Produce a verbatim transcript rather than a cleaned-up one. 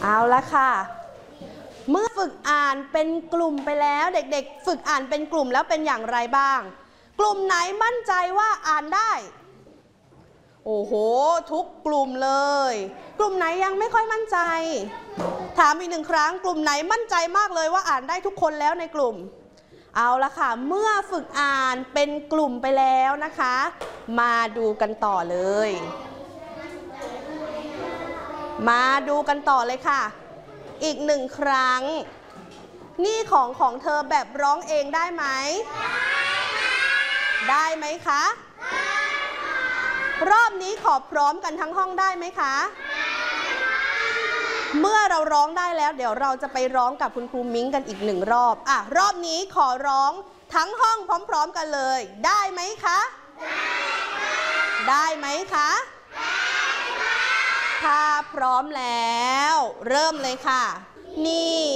เอาละค่ะเมื่อฝึกอ่านเป็นกลุ่มไปแล้วเด็กๆฝึกอ่านเป็นกลุ่มแล้วเป็นอย่างไรบ้างกลุ่มไหนมั่นใจว่าอ่านได้โอ้โหทุกกลุ่มเลยกลุ่มไหนยังไม่ค่อยมั่นใจถามอีกหนึ่งครั้งกลุ่มไหนมั่นใจมากเลยว่าอ่านได้ทุกคนแล้วในกลุ่มเอาละค่ะเมื่อฝึกอ่านเป็นกลุ่มไปแล้วนะคะมาดูกันต่อเลยมาดูกันต่อเลยค่ะอีกหนึ่งครั้งนี่ของของเธอแบบร้องเองได้ไหมได้ไหมคะรอบนี้ขอพร้อมกันทั้งห้องได้ไหมคะเมื่อเราร้องได้แล้วเดี๋ยวเราจะไปร้องกับคุณครูมิ้งกันอีกหนึ่งรอบอ่ะรอบนี้ขอร้องทั้งห้องพร้อมๆกันเลยได้ไหมคะได้ไหมคะถ้าพร้อมแล้วเริ่มเลยค่ะนี่